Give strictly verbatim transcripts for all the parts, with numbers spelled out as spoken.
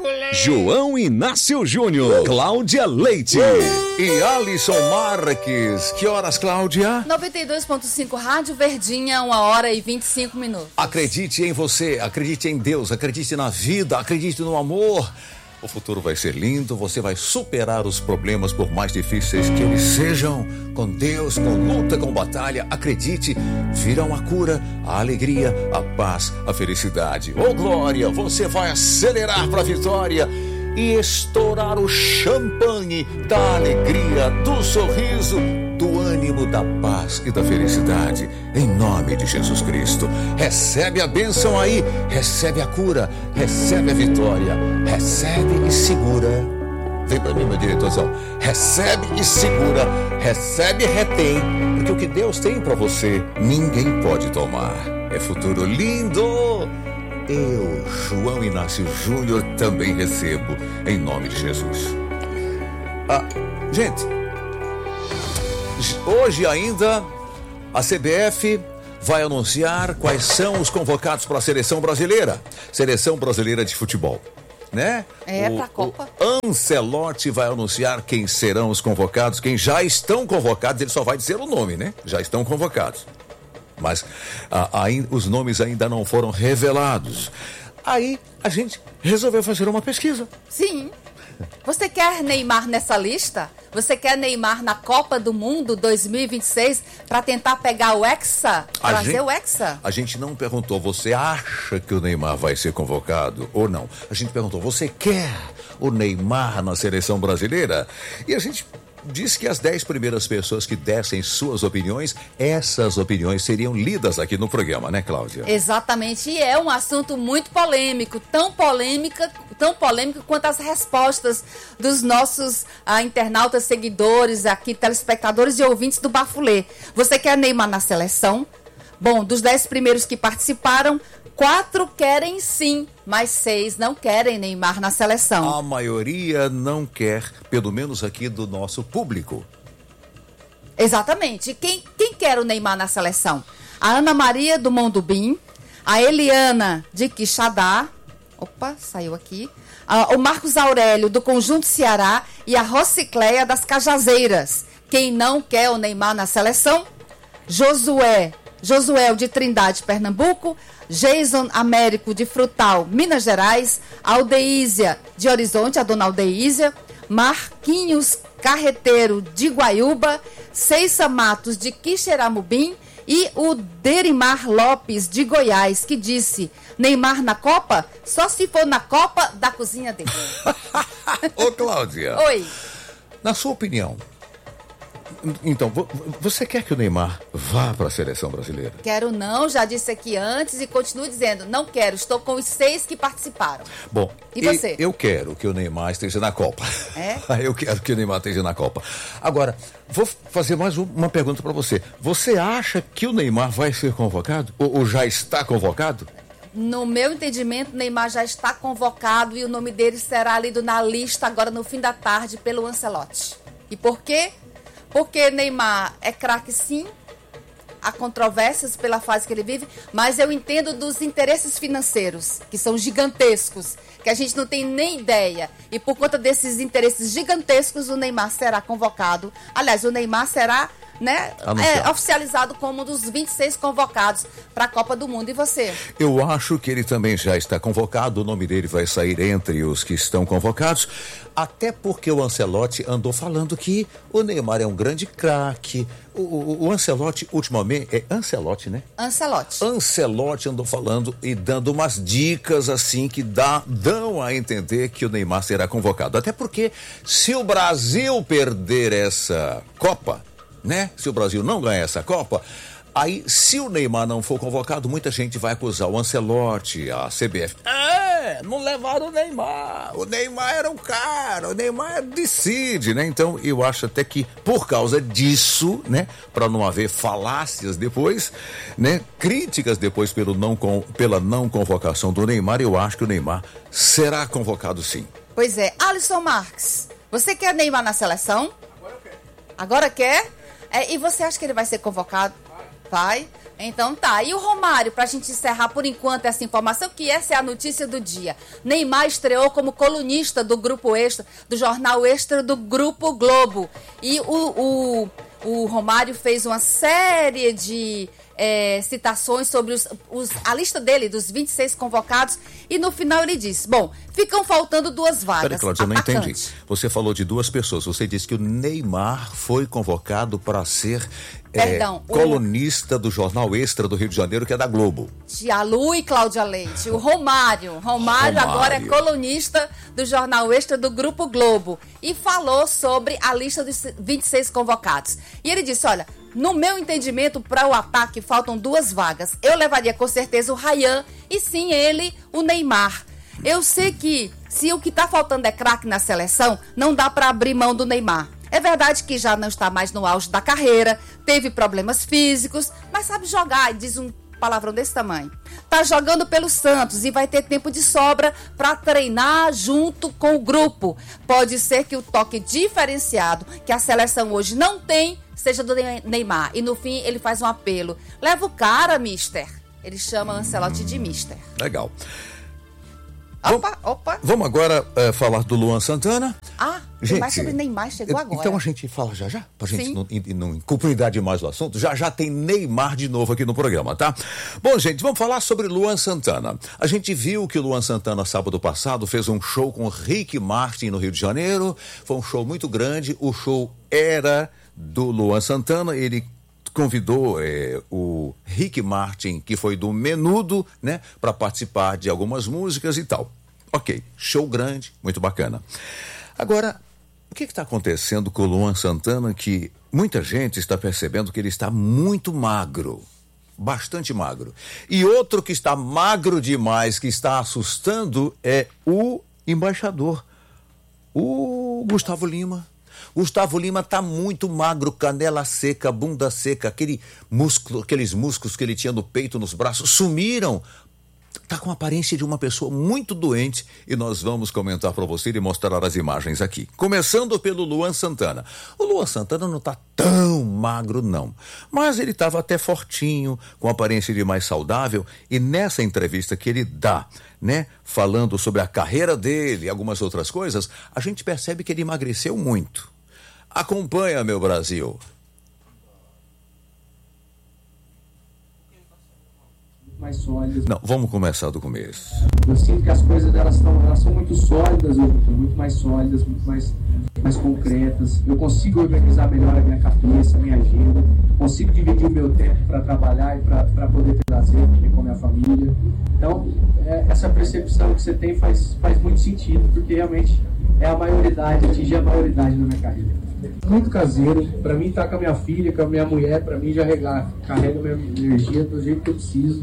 João Inácio Júnior, Cláudia Leite e Alisson Marques. Que horas, Cláudia? noventa e dois ponto cinco Rádio Verdinha, uma hora e vinte e cinco minutos. Acredite em você, acredite em Deus, acredite na vida, acredite no amor. O futuro vai ser lindo, você vai superar os problemas, por mais difíceis que eles sejam. Com Deus, com luta, com batalha, acredite, virão a cura, a alegria, a paz, a felicidade. Ô glória, você vai acelerar para a vitória e estourar o champanhe da alegria, do sorriso, do ânimo, da paz e da felicidade, em nome de Jesus Cristo. Recebe a bênção aí, recebe a cura, recebe a vitória, recebe e segura. Vem pra mim, meu diretorzão. Recebe e segura, recebe e retém, porque o que Deus tem pra você, ninguém pode tomar. É futuro lindo. Eu, João Inácio Júnior, também recebo, em nome de Jesus. Ah, gente, hoje ainda a C B F vai anunciar quais são os convocados para a seleção brasileira. Seleção brasileira de futebol, né? É, para a Copa. O Ancelotti vai anunciar quem serão os convocados, quem já estão convocados, ele só vai dizer o nome, né? Já estão convocados. Mas a, a, os nomes ainda não foram revelados. Aí a gente resolveu fazer uma pesquisa. Sim. Você quer Neymar nessa lista? Você quer Neymar na Copa do Mundo dois mil e vinte e seis para tentar pegar o Hexa? Trazer gente, o Hexa? A gente não perguntou, você acha que o Neymar vai ser convocado ou não? A gente perguntou, você quer o Neymar na seleção brasileira? E a gente diz que as dez primeiras pessoas que dessem suas opiniões, essas opiniões seriam lidas aqui no programa, né, Cláudia? Exatamente, e é um assunto muito polêmico, tão polêmica, tão polêmico quanto as respostas dos nossos ah, internautas, seguidores, aqui, telespectadores e ouvintes do Bafulê. Você quer Neymar na seleção? Bom, dos dez primeiros que participaram, quatro querem sim, mas seis não querem Neymar na seleção. A maioria não quer, pelo menos aqui do nosso público. Exatamente. Quem, quem quer o Neymar na seleção? A Ana Maria do Mondubim, a Eliana de Quixadá, opa, saiu aqui, a, o Marcos Aurélio do Conjunto Ceará e a Rocicléia das Cajazeiras. Quem não quer o Neymar na seleção? Josué, Josué de Trindade, Pernambuco, Jason Américo de Frutal, Minas Gerais, Aldeísia de Horizonte, a dona Aldeísia, Marquinhos Carreteiro de Guaiúba, Ceissa Matos de Quixeramobim e o Derimar Lopes de Goiás, que disse: Neymar na Copa? Só se for na Copa da cozinha dele. Ô, Cláudia. Oi. Na sua opinião, então, você quer que o Neymar vá para a seleção brasileira? Quero não, já disse aqui antes e continuo dizendo, não quero, estou com os seis que participaram. Bom, e você? Eu quero que o Neymar esteja na Copa. É? Eu quero que o Neymar esteja na Copa. Agora, vou fazer mais uma pergunta para você. Você acha que o Neymar vai ser convocado? Ou, ou já está convocado? No meu entendimento, o Neymar já está convocado e o nome dele será lido na lista agora no fim da tarde pelo Ancelotti. E por quê? Porque Neymar é craque sim, há controvérsias pela fase que ele vive, mas eu entendo dos interesses financeiros, que são gigantescos, que a gente não tem nem ideia. E por conta desses interesses gigantescos, o Neymar será convocado. Aliás, o Neymar será, né, é, oficializado como um dos vinte e seis convocados para a Copa do Mundo. E você? Eu acho que ele também já está convocado, o nome dele vai sair entre os que estão convocados, até porque o Ancelotti andou falando que o Neymar é um grande craque. O, o, o Ancelotti, ultimamente, é Ancelotti, né? Ancelotti. Ancelotti andou falando e dando umas dicas assim que dá, dão a entender que o Neymar será convocado. Até porque se o Brasil perder essa Copa, né? Se o Brasil não ganhar essa Copa, aí se o Neymar não for convocado, muita gente vai acusar o Ancelotti, a C B F. É, não levaram o Neymar. O Neymar era um cara, o Neymar decide, né? Então eu acho até que por causa disso, né? Para não haver falácias depois, né? Críticas depois pelo não, com, pela não convocação do Neymar, eu acho que o Neymar será convocado sim. Pois é. Alisson Marques, você quer Neymar na seleção? Agora eu quero. Agora quer? É, e você acha que ele vai ser convocado? Vai. Então tá, e o Romário, pra gente encerrar por enquanto essa informação, que essa é a notícia do dia. Neymar estreou como colunista do Grupo Extra, do Jornal Extra do Grupo Globo. E o, o, o Romário fez uma série de é, citações sobre os, os, a lista dele, dos vinte e seis convocados, e no final ele disse, bom, ficam faltando duas vagas. Peraí, Cláudia, eu não entendi. Você falou de duas pessoas, você disse que o Neymar foi convocado para ser... Perdão, é, colunista o... do Jornal Extra do Rio de Janeiro, que é da Globo. Tia Lu e Cláudia Leite. O Romário. Romário. Romário agora é colunista do Jornal Extra do Grupo Globo. E falou sobre a lista dos vinte e seis convocados. E ele disse, olha, no meu entendimento, para o ataque faltam duas vagas. Eu levaria com certeza o Ryan e sim ele, o Neymar. Eu sei que se o que está faltando é craque na seleção, não dá para abrir mão do Neymar. É verdade que já não está mais no auge da carreira, teve problemas físicos, mas sabe jogar, diz um palavrão desse tamanho. Tá jogando pelo Santos e vai ter tempo de sobra para treinar junto com o grupo. Pode ser que o toque diferenciado que a seleção hoje não tem seja do Neymar. E no fim ele faz um apelo. Leva o cara, mister. Ele chama Ancelotti de mister. Legal. Opa, opa. Vamos agora é, falar do Luan Santana. Ah, gente, mais sobre Neymar, chegou agora. Então a gente fala já já, pra gente não, não cumpridar demais o assunto. Já já tem Neymar de novo aqui no programa, tá? Bom, gente, vamos falar sobre Luan Santana. A gente viu que o Luan Santana, sábado passado, fez um show com o Rick Martin no Rio de Janeiro. Foi um show muito grande. O show era do Luan Santana. Ele convidou é, o Rick Martin, que foi do Menudo, né, para participar de algumas músicas e tal. Ok, show grande, muito bacana. Agora, o que está acontecendo com o Luan Santana, que muita gente está percebendo que ele está muito magro, bastante magro. E outro que está magro demais, que está assustando, é o embaixador, o Gustavo Lima. Gustavo Lima tá muito magro, canela seca, bunda seca, aquele músculo, aqueles músculos que ele tinha no peito, nos braços, sumiram. Tá com a aparência de uma pessoa muito doente e nós vamos comentar para você e mostrar as imagens aqui. Começando pelo Luan Santana. O Luan Santana não tá tão magro não, mas ele estava até fortinho, com aparência de mais saudável, e nessa entrevista que ele dá, né, falando sobre a carreira dele e algumas outras coisas, a gente percebe que ele emagreceu muito. Acompanha, meu Brasil. Mais sólidas. Não, vamos começar do começo. Eu sinto que as coisas delas são, elas são muito sólidas, muito mais sólidas, muito mais, mais concretas. Eu consigo organizar melhor a minha cabeça, a minha agenda. Consigo dividir o meu tempo para trabalhar e para poder ter lazer com a minha família. Então, é, essa percepção que você tem faz, faz muito sentido, porque realmente é a maioridade, atingir a maioridade na minha carreira. Muito caseiro, para mim estar tá com a minha filha, com a minha mulher, para mim já regar, carrega minha energia do jeito que eu preciso.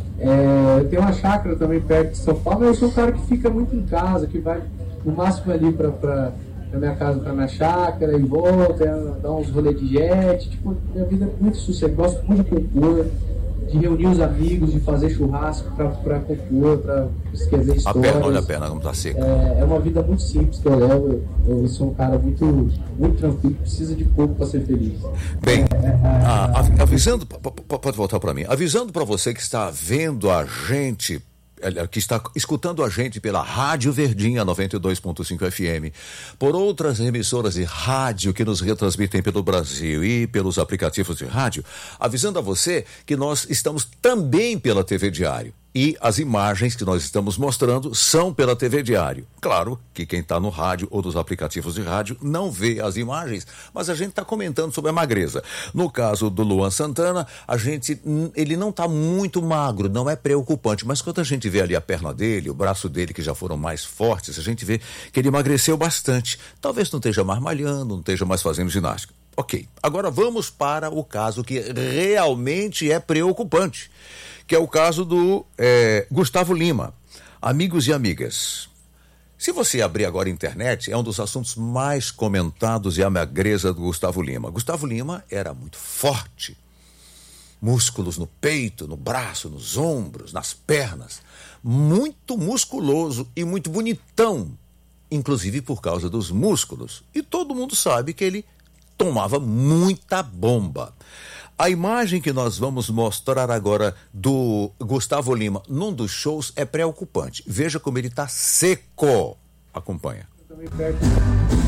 É, eu tenho uma chácara também perto de São Paulo, mas eu sou um cara que fica muito em casa, que vai no máximo ali para a minha casa, para minha chácara e volta, dar uns rolês de jet. Tipo, minha vida é muito sossegada, gosto muito de compor, de reunir os amigos, de fazer churrasco para compor, para escrever histórias. A perna, olha a perna como tá seca. É, é uma vida muito simples que eu levo. Eu, eu sou um cara muito, muito tranquilo, precisa de pouco para ser feliz. Bem, é, é, a, a, avisando, pode voltar para mim, avisando para você que está vendo a gente, que está escutando a gente pela Rádio Verdinha noventa e dois ponto cinco F M, por outras emissoras de rádio que nos retransmitem pelo Brasil e pelos aplicativos de rádio, avisando a você que nós estamos também pela T V Diário. E as imagens que nós estamos mostrando são pela T V Diário. Claro que quem está no rádio ou dos aplicativos de rádio não vê as imagens, mas a gente está comentando sobre a magreza. No caso do Luan Santana, a gente, ele não está muito magro, não é preocupante, mas quando a gente vê ali a perna dele, o braço dele que já foram mais fortes, a gente vê que ele emagreceu bastante. Talvez não esteja mais malhando, não esteja mais fazendo ginástica. Ok, agora vamos para o caso que realmente é preocupante, que é o caso do é, Gustavo Lima. Amigos e amigas, se você abrir agora a internet, é um dos assuntos mais comentados e a magreza do Gustavo Lima. Gustavo Lima era muito forte, músculos no peito, no braço, nos ombros, nas pernas, muito musculoso e muito bonitão, inclusive por causa dos músculos. E todo mundo sabe que ele tomava muita bomba. A imagem que nós vamos mostrar agora do Gustavo Lima num dos shows é preocupante. Veja como ele está seco. Acompanha. Eu também perco